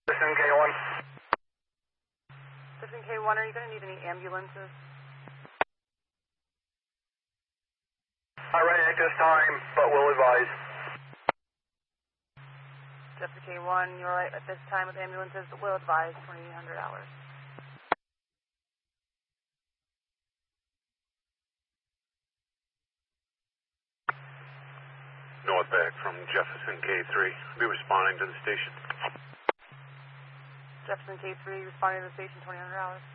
Jefferson K1. Jefferson K1, are you going to need any ambulances? Not ready at this time, but we'll advise. Jefferson K1, you're right at this time with ambulances, but we'll advise 2,800 hours. Northback from Jefferson K3. Be responding to the station. Jefferson K3 responding to the station, 2,800 hours.